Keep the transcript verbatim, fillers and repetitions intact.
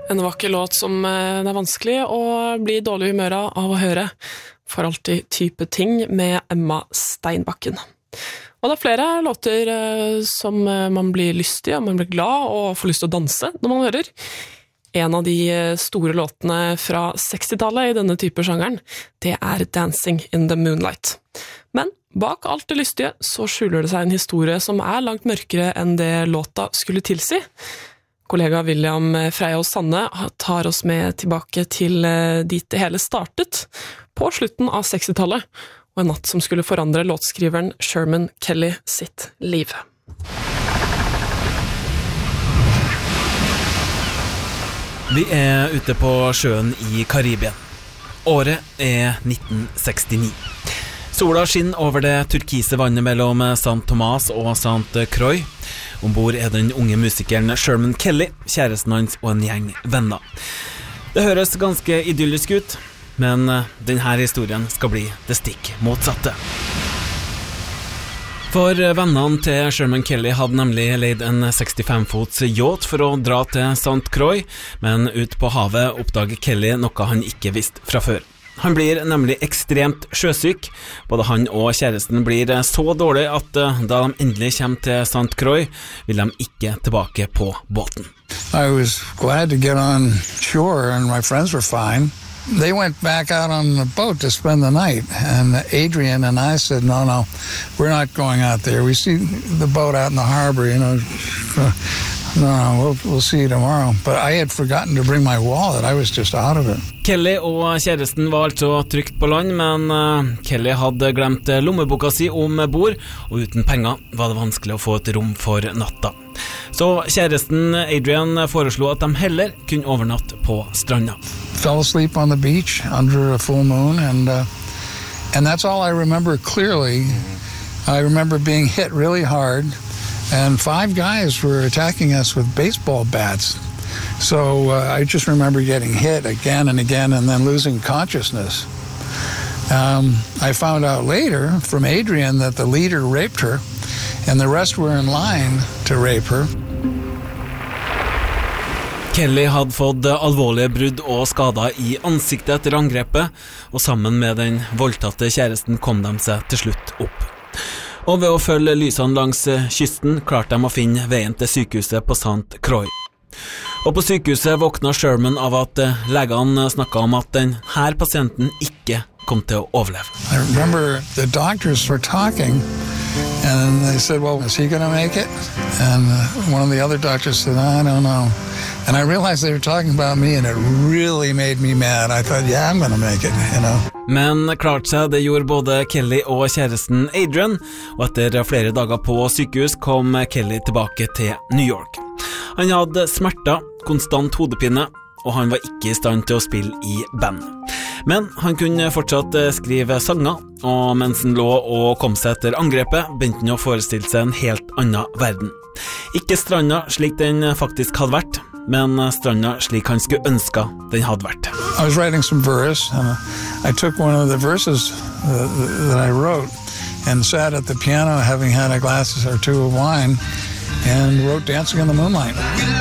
En vakker låt som det er vanskelig å bli dårlig humør av å høre. For alltid type ting med Emma Steinbakken. Og det er flere låter som man blir lystig, og man blir glad og får lyst til å danse når man hører. En av de store låtene fra sekstitallet i denne type sjangeren, det er Dancing in the Moonlight. Men bak alt det lystige så skjuler det seg en historie som er langt mørkere enn det låta skulle tilsi. Kollega William Freia Sanne tar oss med tilbake til dit det hele startet, på slutten av sekstitallet, og en natt som skulle forandre låtskriveren Sherman Kelly sitt liv. Vi er ute på sjøen i Karibien. Året er nitten sekstini. Sola skinner over det turkise vannet mellom Saint Thomas og Saint Croix. Ombord er den unge musikeren Sherman Kelly, kjæresten hans og en gjeng venner. Det høres ganske idyllisk ut, men denne historien skal bli det stikk motsatte. For vennene til Sherman Kelly hadde nemlig leid en sekstifem fots yacht for å dra til Saint Croix, men ut på havet oppdager Kelly noe han ikke visste fra før. Han blir nemlig ekstremt sjøsyk. Både han og kjæresten blir så dårlig at da de endelig kommer til Saint Croix, vil de ikke tilbake på båten. I was glad to get on shore and my friends were fine. They went back out on the boat to spend the night, and Adrian and I said, no, no, we're not going out there. We see the boat out in the harbor, you know. No, no, we'll, we'll see you tomorrow. But I had forgotten to bring my wallet. I was just out of it. Kelly og kjæresten var altså trygt på land, men uh, Kelly hadde glemt lommeboka si om bord, og uten penger var det vanskelig å få et rom for natta. Så kjæresten Adrian foreslo at de heller kunne overnatte på stranda. Fell asleep on the beach under a full moon, and uh, and that's all I remember clearly. I remember being hit really hard, and five guys were attacking us with baseball bats. So uh, I just remember getting hit again and again and then losing consciousness. Um, I found out later from Adrian that the leader raped her, and the rest were in line to rape her. Kelly hadde fått alvorlige brudd og skader i ansiktet etter angrepet, og sammen med den voldtatte kjæresten kom de seg til slutt opp. Og ved å følge lysene langs kysten klarte de å finne veien til sykehuset på Saint Croix. Og på sykehuset våkna Sherman av at legene snakket om at denne pasienten ikke kom til å overleve. I remember the doctors were talking, and they said, well, is he going to make it? And uh, one of the other doctors said, I don't know. And I realized they were talking about me, and it really made me mad. I thought, yeah, I'm going to make it, you know. Men klart seg, det gjorde både Kelly og kjæresten Adrian, og etter flere dager på sykehus kom Kelly tilbake til New York. Han hadde smerter, konstant hodepine, og han var ikke i stand til å spille i band. Men han kunne fortsatt skrive sanger, og mens han lå og kom seg etter angrepet, begynte han å forestille seg en helt annen verden. Ikke stranda slik den faktisk hadde vært, men stranda slik han skulle ønske den hadde vært. I was writing some verse, and I took one of the verses uh, that I wrote and sat at the piano having had a glass or two of wine and wrote Dancing in the Moonlight.